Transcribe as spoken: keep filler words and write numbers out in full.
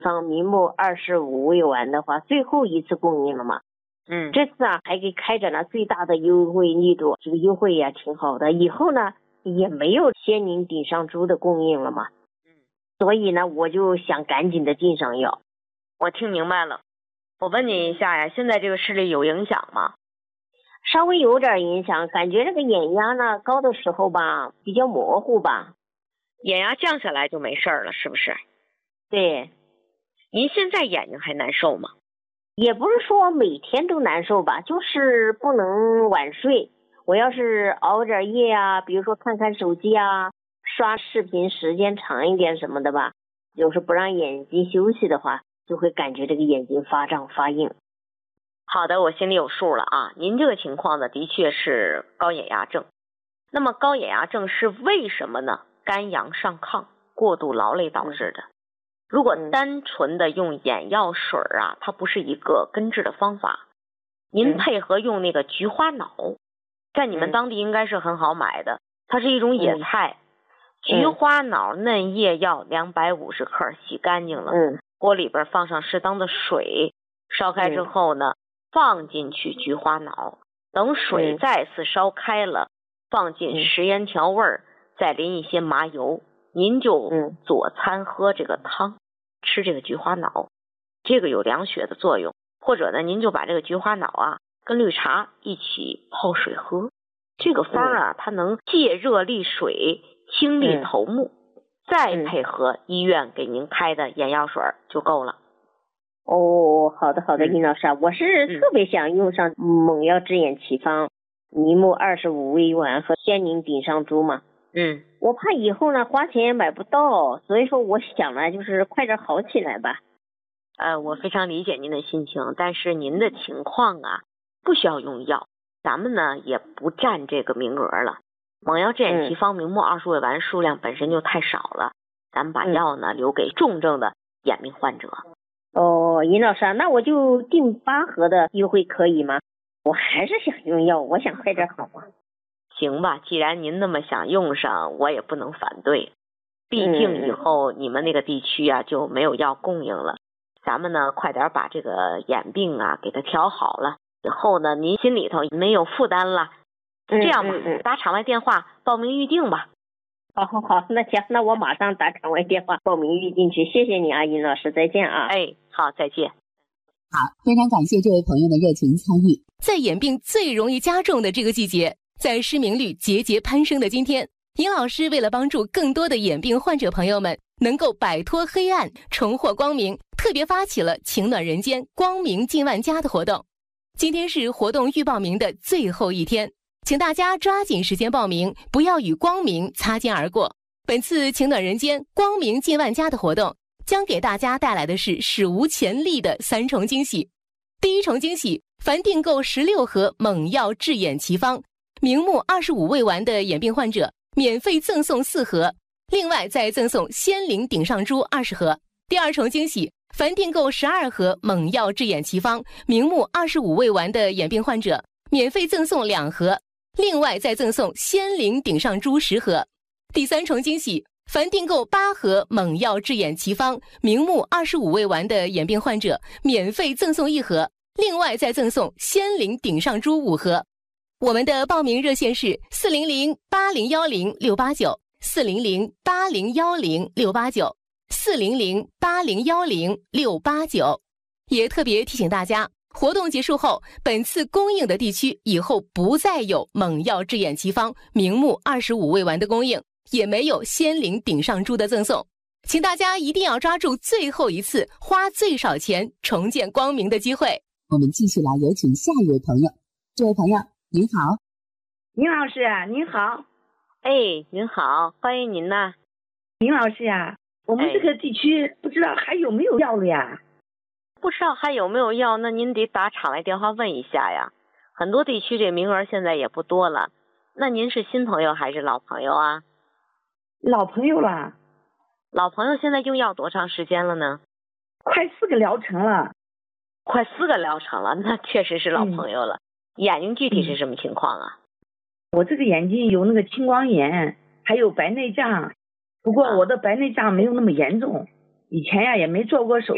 方明目二十五味丸的话，最后一次供应了嘛。 嗯， 这次啊还给开展了最大的优惠力度，这个优惠也挺好的。以后呢也没有仙灵顶上珠的供应了嘛。 嗯， 所以呢我就想赶紧的进上药。 我听明白了。我问你一下呀，现在这个视力有影响吗？ 稍微有点影响，感觉这个眼压呢高的时候吧比较模糊吧。 眼压降下来就没事了，是不是？ 对。 您现在眼睛还难受吗？ 也不是说每天都难受吧，就是不能晚睡。我要是熬点夜啊，比如说看看手机啊，刷视频时间长一点什么的吧，就是不让眼睛休息的话，就会感觉这个眼睛发胀发硬。 好的，我心里有数了啊。您这个情况呢，的确是高眼压症。那么高眼压症是为什么呢？肝阳上亢，过度劳累导致的。如果单纯的用眼药水啊，它不是一个根治的方法。您配合用那个菊花脑，在你们当地应该是很好买的，它是一种野菜。菊花脑嫩叶药两百五十克，洗干净了，锅里边放上适当的水，烧开之后呢，放进去菊花脑，等水再次烧开了，放进食盐调味儿，再淋一些麻油，您就佐餐喝这个汤，吃这个菊花脑，这个有凉血的作用。或者呢，您就把这个菊花脑啊跟绿茶一起泡水喝，这个方啊，它能借热利水，清利头目，再配合医院给您开的眼药水就够了。 哦，好的好的，殷老师，我是特别想用上猛药治眼奇方明目二十五味丸和仙灵顶上珠嘛。 嗯， 我怕以后呢花钱也买不到，所以说我想呢就是快点好起来吧。 呃，我非常理解您的心情，但是您的情况啊不需要用药，咱们呢也不占这个名额了。猛药治眼奇方明目二十味丸数量本身就太少了，咱们把药呢、嗯、留给重症的眼病患者。 哦，殷老师，那我就订八盒的优惠可以吗？我还是想用药，我想快点好啊。 行吧，既然您那么想用上，我也不能反对。毕竟以后你们那个地区啊就没有药供应了，咱们呢快点把这个眼病啊给它调好了，以后呢您心里头没有负担了。这样吧，嗯嗯、打场外电话报名预定吧。 好好好，那行，那我马上打场外电话报名预定去。谢谢你啊，殷老师，再见啊。 哎，好，再见。 好，非常感谢这位朋友的热情参与。在眼病最容易加重的这个季节，在失明率节节攀升的今天，殷老师为了帮助更多的眼病患者朋友们能够摆脱黑暗，重获光明，特别发起了情暖人间光明近万家的活动。今天是活动预报名的最后一天，请大家抓紧时间报名，不要与光明擦肩而过。本次情暖人间光明近万家的活动将给大家带来的是史无前例的三重惊喜。第一重惊喜，凡订购十六盒猛药治眼奇方明目二十五味丸的眼病患者免费赠送四盒，另外再赠送仙灵顶上珠二十盒。第二重惊喜，凡订购十二盒猛药治眼奇方明目二十五味丸的眼病患者免费赠送两盒，另外再赠送仙灵顶上珠十盒。第三重惊喜，凡订购八盒猛药治眼奇方明目二十五味丸的眼病患者免费赠送一盒，另外再赠送仙灵顶上珠五盒。我们的报名热线是四零零八零幺零六八九，四零零八零幺零六八九，四零零八零幺零六八九。也特别提醒大家，活动结束后，本次供应的地区以后不再有猛药治眼奇方明目二十五味丸的供应，也没有仙灵顶上珠的赠送，请大家一定要抓住最后一次花最少钱重见光明的机会。我们继续来有请下一位朋友。这位朋友您好。 殷老师啊，您好。 哎，您好，欢迎您呐。 殷老师呀、啊，我们这个地区不知道还有没有药了呀？ 不知道还有没有药，那您得打场外电话问一下呀。很多地区这名额现在也不多了。那您是新朋友还是老朋友啊？ 老朋友了。 老朋友现在用药多长时间了呢？ 快四个疗程了。 快四个疗程了，那确实是老朋友了。嗯、眼睛具体是什么情况啊？ 我这个眼睛有那个青光眼，还有白内障，不过我的白内障没有那么严重，以前呀也没做过手